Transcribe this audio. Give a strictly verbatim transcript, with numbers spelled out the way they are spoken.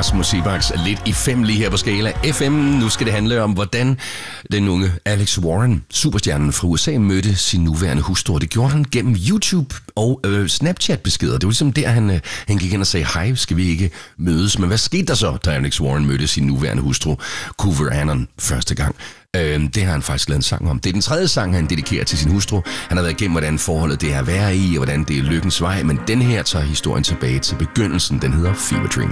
Rasmus Seebachs lidt i fem lige her på Skala F M. Nu skal det handle om, hvordan den unge Alex Warren, superstjernen fra U S A, mødte sin nuværende hustru. Det gjorde han gennem YouTube og øh, Snapchat-beskeder. Det var ligesom der, han, øh, han gik ind og sagde, hej, skal vi ikke mødes? Men hvad skete der så, da Alex Warren mødte sin nuværende hustru, Coover Annan, første gang? Øh, det har han faktisk lavet en sang om. Det er den tredje sang, han dedikerer til sin hustru. Han har været igennem, hvordan forholdet det er at være i, og hvordan det er lykkens vej. Men den her tager historien tilbage til begyndelsen. Den hedder Fever Dream.